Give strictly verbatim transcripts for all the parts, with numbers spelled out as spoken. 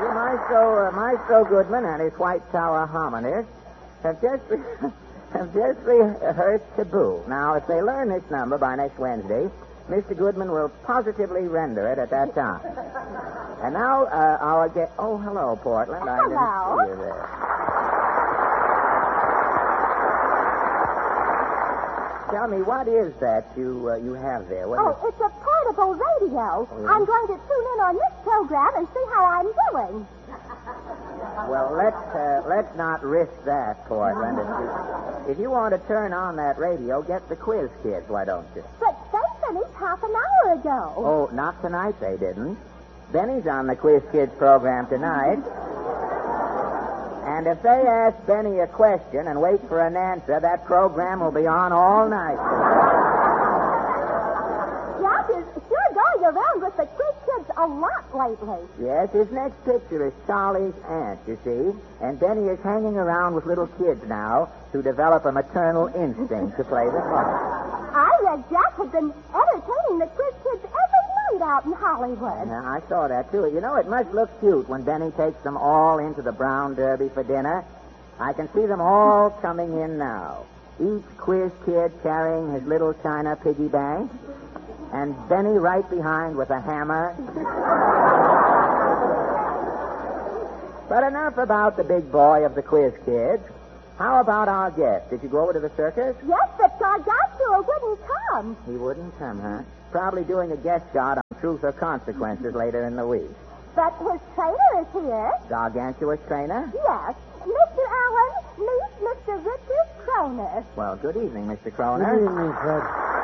See, Maestro, uh, Maestro Goodman and his White Tower harmonists have just re- have just rehearsed Taboo. Now, if they learn this number by next Wednesday, Mister Goodman will positively render it at that time. And now, uh, our guest... Oh, hello, Portland. I Hello. didn't see you there. Tell me, what is that you uh, you have there? What Oh, is... it's a portable radio. Oh, yeah? I'm going to tune in on this program and see how I'm doing. Well, let's uh, let's not risk that, Portland. If you, if you want to turn on that radio, get the Quiz Kids, why don't you? But they finished half an hour ago. Oh, not tonight, they didn't. Benny's on the Quiz Kids program tonight. And if they ask Benny a question and wait for an answer, that program will be on all night. Jack is sure going around with the Quiz Kids a lot lately. Yes, his next picture is Charlie's aunt, you see. And Benny is hanging around with little kids now to develop a maternal instinct to play the part. I read Jack had been entertaining the Quiz Kids every night out in Hollywood. Yeah, I saw that, too. You know, it must look cute when Benny takes them all into the Brown Derby for dinner. I can see them all coming in now. Each quiz kid carrying his little china piggy bank, and Benny right behind with a hammer. But enough about the big boy of the quiz kids. How about our guest? Did you go over to the circus? Yes, but Gargantua wouldn't come. He wouldn't come, huh? Probably doing a guest shot on Truth or Consequences later in the week. But his trainer is here. Gargantua's trainer? Yes. Mister Allen, meet Mister Richard Croner. Well, good evening, Mister Croner. Good evening, Fred.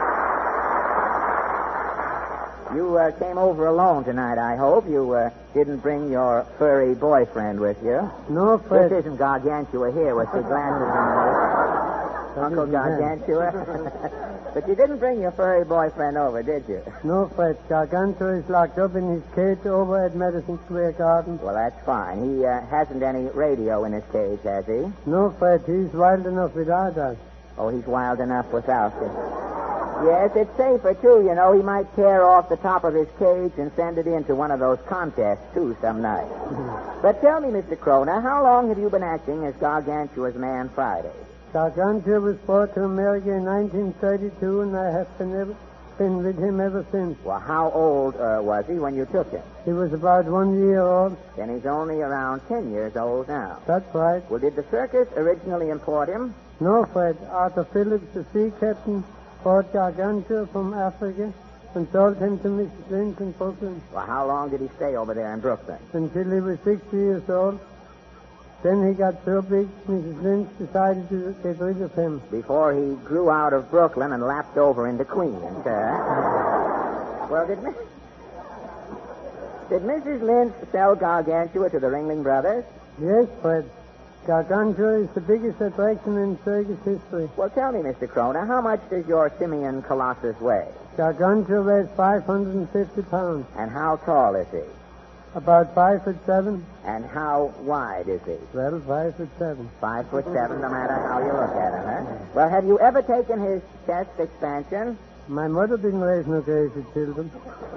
You uh, came over alone tonight, I hope. You uh, didn't bring your furry boyfriend with you. No, Fred. This isn't Gargantua here with the glasses on. Uncle Gargantua. But you didn't bring your furry boyfriend over, did you? No, Fred. Gargantua is locked up in his cage over at Madison Square Garden. Well, that's fine. He uh, hasn't any radio in his cage, has he? No, Fred. He's wild enough without us. Oh, he's wild enough without you. Yes, it's safer, too. You know, he might tear off the top of his cage and send it into one of those contests, too, some night. But tell me, Mister Croner, how long have you been acting as Gargantua's Man Friday? Gargantua was brought to America in nineteen thirty-two, and I have been, ever, been with him ever since. Well, how old uh, was he when you took him? He was about one year old. Then he's only around ten years old now. That's right. Well, did the circus originally import him? No, Fred. Arthur Phillips, the sea captain, brought Gargantua from Africa and sold him to Missus Lynch in Brooklyn. Well, how long did he stay over there in Brooklyn? Until he was six years old. Then he got so big, Missus Lynch decided to get rid of him. Before he grew out of Brooklyn and lapped over into Queens, huh? Well, did, Miss... did Missus Lynch sell Gargantua to the Ringling Brothers? Yes, Fred. Gargantua is the biggest attraction in circus history. Well, tell me, Mister Croner, how much does your simian colossus weigh? Gargantua weighs five hundred fifty pounds. And how tall is he? About five foot seven. And how wide is he? Well, five foot seven. Five foot seven, no matter how you look at him, huh? Well, have you ever taken his chest expansion? My mother didn't raise no crazy children.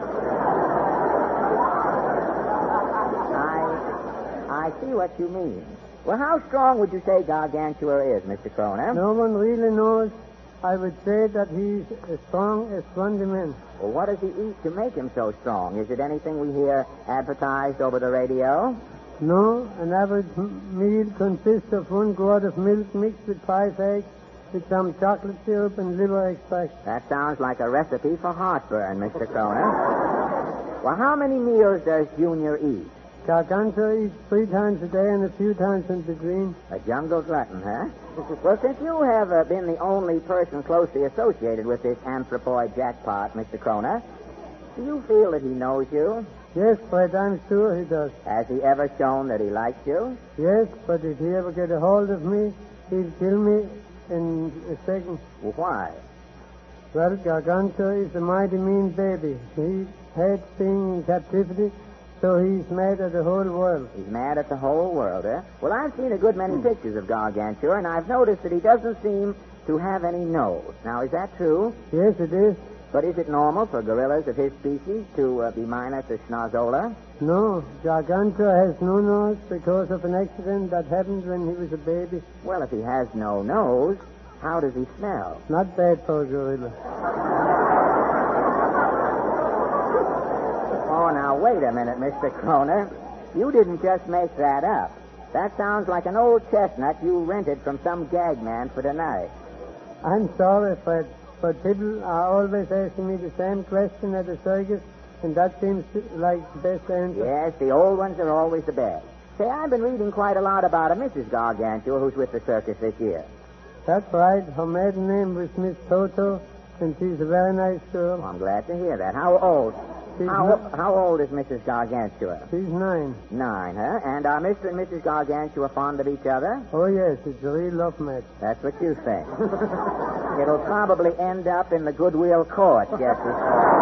I, I see what you mean. Well, how strong would you say Gargantua is, Mister Croner? No one really knows. I would say that he's as strong as twenty men. Well, what does he eat to make him so strong? Is it anything we hear advertised over the radio? No, an average m- meal consists of one quart of milk mixed with five eggs, with some chocolate syrup and liver extract. That sounds like a recipe for heartburn, Mister Croner. Well, how many meals does Junior eat? Gargantua eats three times a day and a few times in between. A jungle glutton, huh? Well, since you have uh, been the only person closely associated with this anthropoid jackpot, Mister Croner, do you feel that he knows you? Yes, Fred, I'm sure he does. Has he ever shown that he likes you? Yes, but if he ever get a hold of me, he'll kill me in a second. Well, why? Well, Gargantua is a mighty mean baby. He hates being in captivity, so he's mad at the whole world. He's mad at the whole world, eh? Well, I've seen a good many pictures of Gargantua, and I've noticed that he doesn't seem to have any nose. Now, is that true? Yes, it is. But is it normal for gorillas of his species to uh, be minus a schnozola? No, Gargantua has no nose because of an accident that happened when he was a baby. Well, if he has no nose, how does he smell? Not bad for a gorilla. Oh, now, wait a minute, Mister Kroner. You didn't just make that up. That sounds like an old chestnut you rented from some gag man for tonight. I'm sorry, Fred, but people are always asking me the same question at the circus, and that seems to- like the best answer. Yes, the old ones are always the best. Say, I've been reading quite a lot about a Missus Gargantua who's with the circus this year. That's right. Her maiden name was Miss Toto, and she's a very nice girl. Oh, I'm glad to hear that. How old? She's How, not- how old is Missus Gargantua? She's nine. Nine, huh? And are Mister and Missus Gargantua fond of each other? Oh, yes, it's a real love match. That's what you think. It'll probably end up in the Goodwill Court, Jesse.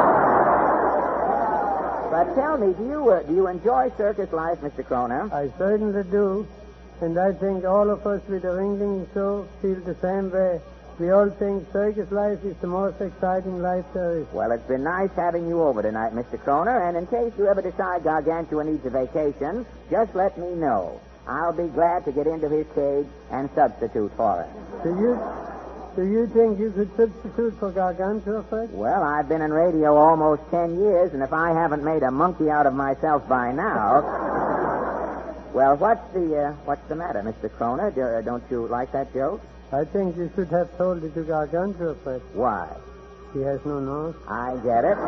But tell me, do you uh, do you enjoy circus life, Mister Kroner? I certainly do, and I think all of us with the Ringling Show feel the same way. We all think circus life is the most exciting life there is. Well, it's been nice having you over tonight, Mister Kroner, and in case you ever decide Gargantua needs a vacation, just let me know. I'll be glad to get into his cage and substitute for him. Do you do you think you could substitute for Gargantua, Fred? Well, I've been in radio almost ten years, and if I haven't made a monkey out of myself by now... Well, what's the uh, what's the matter, Mister Kroner? Do, uh, don't you like that joke? I think you should have told it to Gargantua, Fred. Why? He has no nose. I get it.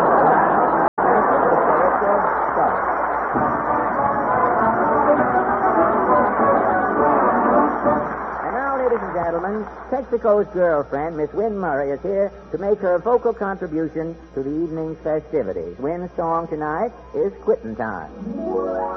And now, ladies and gentlemen, Texaco's girlfriend, Miss Wynn Murray, is here to make her vocal contribution to the evening's festivities. Wynn's song tonight is Quittin' Time.